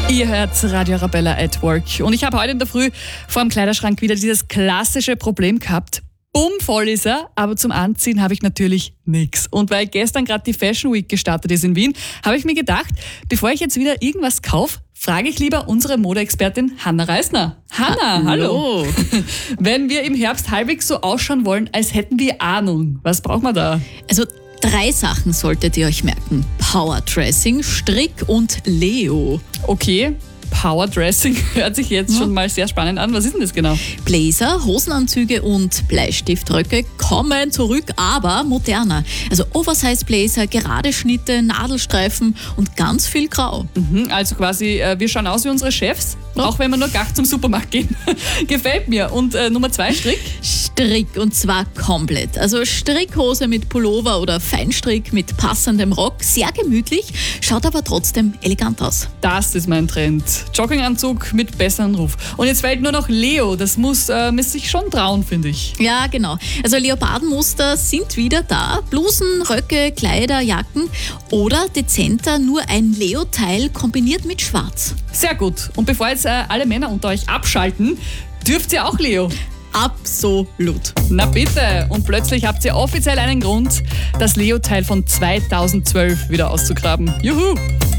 Ihr hört Radio Arabella at Work. Und ich habe heute in der Früh vor dem Kleiderschrank wieder dieses klassische Problem gehabt. Bummvoll ist er, aber zum Anziehen habe ich natürlich nichts. Und weil gestern gerade die Fashion Week gestartet ist in Wien, habe ich mir gedacht, bevor ich jetzt wieder irgendwas kaufe, frage ich lieber unsere Modeexpertin Hanna Reisner. Hanna, hallo. Wenn wir im Herbst halbwegs so ausschauen wollen, als hätten wir Ahnung, was braucht man da? Also 3 Sachen solltet ihr euch merken. Powerdressing, Strick und Leo. Okay, Powerdressing hört sich jetzt schon mal sehr spannend an. Was ist denn das genau? Blazer, Hosenanzüge und Bleistiftröcke kommen zurück, aber moderner. Also Oversize Blazer, gerade Schnitte, Nadelstreifen und ganz viel Grau. Also quasi, wir schauen aus wie unsere Chefs, auch wenn wir nur gar zum Supermarkt gehen. Gefällt mir. Und Nummer 2, Strick? Strick, und zwar komplett. Also Strickhose mit Pullover oder Feinstrick mit passendem Rock. Sehr gemütlich, schaut aber trotzdem elegant aus. Das ist mein Trend. Jogginganzug mit besserem Ruf. Und jetzt fällt nur noch Leo. Das muss sich schon trauen, finde ich. Ja, genau. Also Leopardenmuster sind wieder da. Blusen, Röcke, Kleider, Jacken oder dezenter nur ein Leo-Teil kombiniert mit Schwarz. Sehr gut. Und bevor jetzt alle Männer unter euch abschalten, dürft ihr auch Leo. Absolut. Na bitte. Und plötzlich habt ihr offiziell einen Grund, das Leo-Teil von 2012 wieder auszugraben. Juhu!